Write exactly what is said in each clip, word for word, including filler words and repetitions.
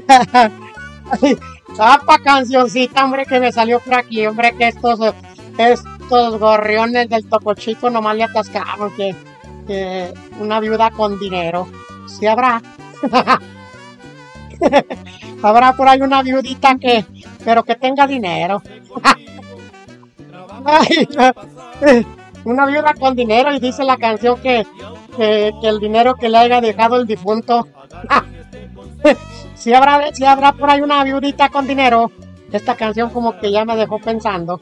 Zapa cancioncita, hombre, que me salió por aquí, hombre, que estos, estos gorriones del Topo Chico nomás le atascaban, que, que una viuda con dinero. Sí habrá. Habrá por ahí una viudita que, pero que tenga dinero. Ay, una viuda con dinero y dice la canción que, que, que el dinero que le haya dejado el difunto. Si habrá, si habrá por ahí una viudita con dinero. Esta canción como que ya me dejó pensando.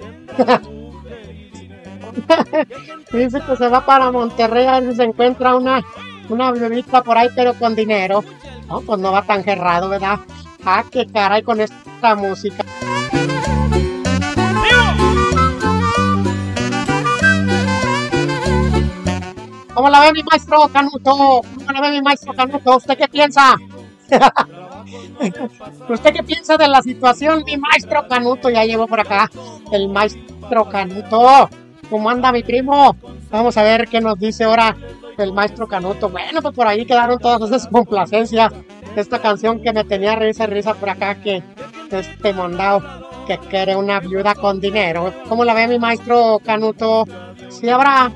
Dice que se va para Monterrey a ver si se encuentra una, una viudita por ahí pero con dinero. No, pues no va tan gerrado, ¿verdad? Ah, qué caray con esta música. ¿Cómo la ve mi maestro Canuto? ¿Cómo la ve mi maestro Canuto? ¿Usted qué piensa? ¿Usted qué piensa de la situación, mi maestro Canuto? Ya llegó por acá el maestro Canuto. ¿Cómo anda mi primo? Vamos a ver qué nos dice ahora el maestro Canuto. Bueno, pues por ahí quedaron todas esas complacencias. Esta canción que me tenía risa y risa por acá, que este mondao que quiere una viuda con dinero. ¿Cómo la ve mi maestro Canuto? ¿Sí habrá?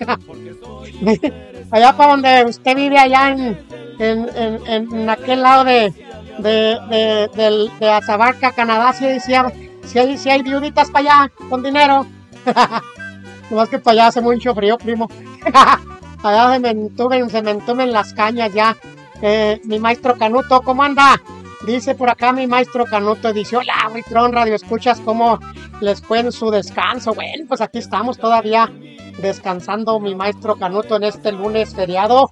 Allá para donde usted vive, allá en, en, en, en aquel lado de, de, de, de, de Azabaca, Canadá, si, si, hay, si, hay, si hay viuditas para allá con dinero. Nomás que para allá hace mucho frío, primo. Allá se me entumen, se me entumen las cañas ya. Eh, mi maestro Canuto, ¿cómo anda? Dice por acá mi maestro Canuto, dice, hola, Buitrón, Radio Escuchas, ¿cómo les fue en su descanso? Bueno, pues aquí estamos todavía descansando, mi maestro Canuto, en este lunes feriado,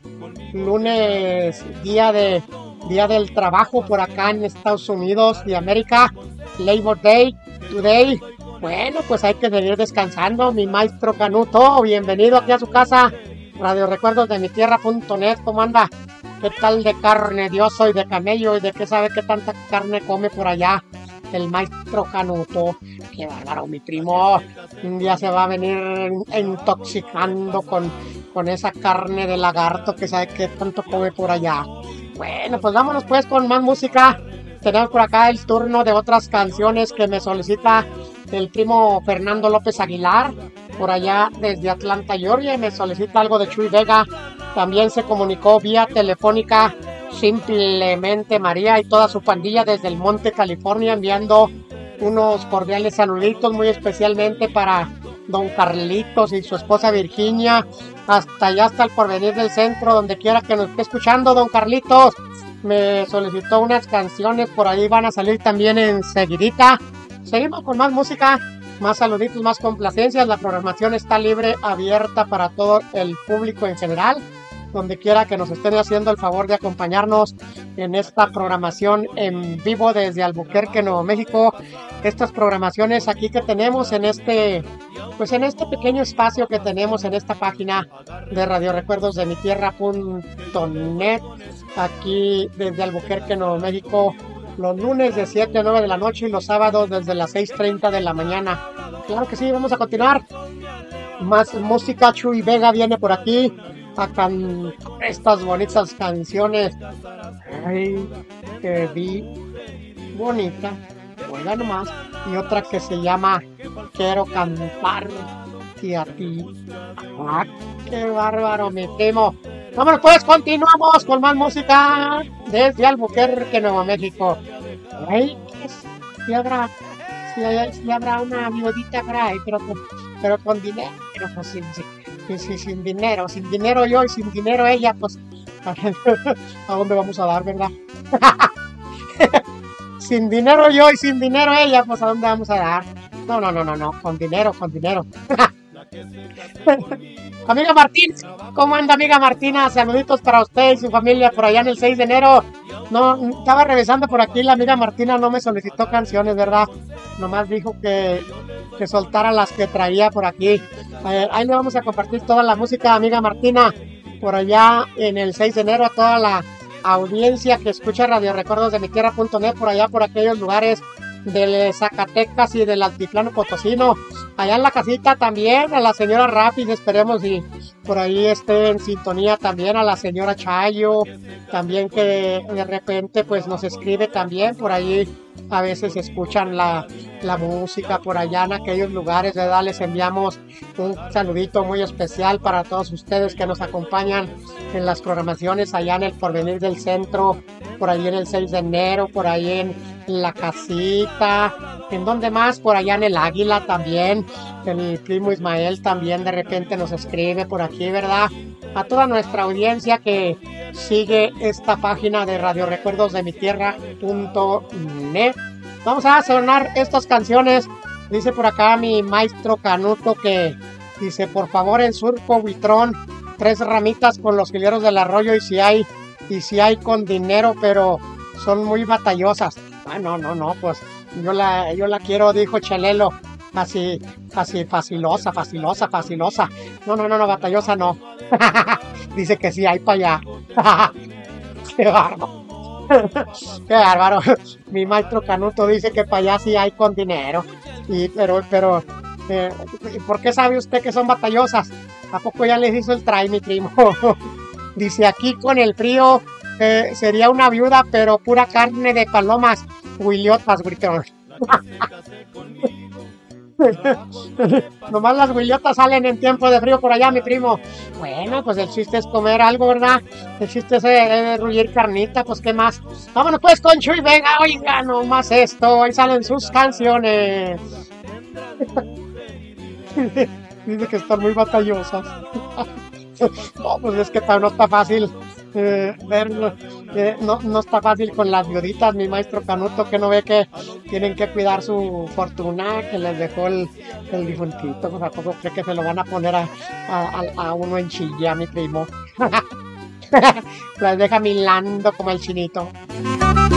lunes día de día del trabajo por acá en Estados Unidos de América, Labor Day, Today. Bueno, pues hay que seguir descansando, mi maestro Canuto, bienvenido aquí a su casa, Radio Recuerdos de mi tierra punto net, ¿cómo anda? ¿Qué tal de carne de oso y de camello y de qué sabe qué tanta carne come por allá el maestro Canuto? Qué bárbaro, mi primo. Un día se va a venir intoxicando con, con esa carne de lagarto que sabe qué tanto come por allá. Bueno, pues vámonos pues con más música. Tenemos por acá el turno de otras canciones que me solicita el primo Fernando López Aguilar, por allá desde Atlanta, Georgia, y me solicita algo de Chuy Vega. También se comunicó vía telefónica Simplemente María y toda su pandilla desde el Monte, California, enviando unos cordiales saluditos muy especialmente para don Carlitos y su esposa Virginia, hasta allá, hasta el Porvenir del Centro, donde quiera que nos esté escuchando. Don Carlitos me solicitó unas canciones, por ahí van a salir también enseguidita. Seguimos con más música, más saluditos, más complacencias. La programación está libre, abierta para todo el público en general, donde quiera que nos estén haciendo el favor de acompañarnos en esta programación en vivo desde Albuquerque, Nuevo México. Estas programaciones aquí que tenemos en este, pues en este pequeño espacio que tenemos en esta página de Radio Recuerdos de mi tierra punto net, aquí desde Albuquerque, Nuevo México, los lunes de siete a nueve de la noche y los sábados desde las seis treinta de la mañana. Claro que sí, vamos a continuar. Más música. Chuy Vega viene por aquí a cantar estas bonitas canciones. Ay, que vi bonita, oiga nomás. Y otra que se llama Quiero cantar y a ti. Ah, qué bárbaro, mi primo. Vámonos pues, continuamos con más música desde Albuquerque, Nuevo México. Ay, si habrá, si, hay, si habrá una viudita por ahí, pero, pero con dinero, pero pues sin, sin, sin, sin dinero, sin dinero yo y sin dinero ella, pues ¿a dónde vamos a dar, verdad? Sin dinero yo y sin dinero ella, pues ¿a dónde vamos a dar? No, no, no, no, no, con dinero, con dinero. Amiga Martín, ¿cómo anda, amiga Martina? Saluditos para usted y su familia por allá en el seis de enero. No, estaba revisando por aquí, la amiga Martina no me solicitó canciones, ¿verdad? Nomás dijo que, que soltara las que traía por aquí. Eh, ahí le vamos a compartir toda la música, amiga Martina, por allá en el seis de enero, a toda la audiencia que escucha Radio Recuerdos de mi tierra punto net, por allá, por aquellos lugares del Zacatecas y del Altiplano Potosino, allá en la casita también, a la señora Rafi, esperemos y, por ahí esté en sintonía también a la señora Chayo, también que de, de repente pues nos escribe también, por ahí a veces escuchan la, la música por allá en aquellos lugares, ¿verdad? Les enviamos un saludito muy especial para todos ustedes que nos acompañan en las programaciones allá en el Porvenir del Centro, por ahí en el seis de enero, por ahí en La Casita, en donde más, por allá en el Águila también, el primo Ismael también de repente nos escribe por aquí, ¿verdad? A toda nuestra audiencia que sigue esta página de radio recuerdos de mi tierra punto net. Vamos a sonar estas canciones. Dice por acá mi maestro Canuto que dice, por favor en surco buitrón, tres ramitas con los hileros del arroyo y si hay, y si hay con dinero, pero son muy batallosas. Ah, no, no, no, pues yo la, yo la quiero, dijo Chelelo. Así, así, facilosa, facilosa, facilosa. No, no, no, no, batallosa no. Dice que sí, hay para allá. Qué bárbaro. Qué bárbaro. Mi maestro Canuto dice que para allá sí hay con dinero. Y, pero, pero, eh, ¿por qué sabe usted que son batallosas? ¿A poco ya les hizo el try, mi primo? Dice, aquí con el frío eh, sería una viuda, pero pura carne de palomas. Huiliotas, gritón. Nomás las huillotas salen en tiempo de frío por allá, mi primo. Bueno, pues el chiste es comer algo, ¿verdad? El chiste es eh, rullir carnita, pues qué más. Vámonos pues con Chuy, venga, oiga, nomás esto. Ahí salen sus canciones. Dice que están muy batallosas. No, pues es que no está fácil eh, verlo. Eh, no, no está fácil con las viuditas, mi maestro Canuto, que no ve que tienen que cuidar su fortuna que les dejó el, el difuntito. Pues a poco cree que se lo van a poner a, a, a uno en chilla, mi primo. Las deja milando como el chinito.